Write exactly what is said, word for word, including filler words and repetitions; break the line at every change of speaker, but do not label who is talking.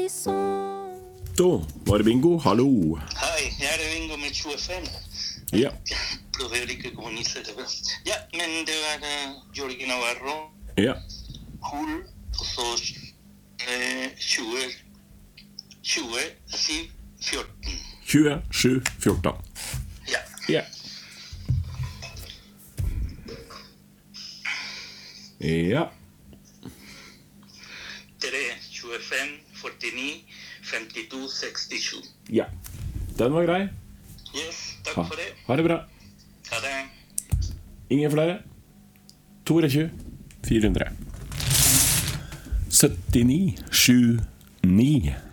Da var det bingo, hallo.
Hei, jeg er Bingo med tjuefem.
Ja.
Prøver ikke å kommunisere det. Ja, men det er uh, Jorge Navarro.
Ja.
Cool, og så uh, tjue, tjue, syv, fjorten.
tjue, sju, fjorten.
Ja.
Ja. Ja.
tre, tjuefem, førtini, femtito, sekstisju.
Ja. Den var grei.
Yes, takk
Ha,
for det.
ha det bra.
Ha det.
Ingen flere. to tjue, fire hundre. syttini, sju, ni.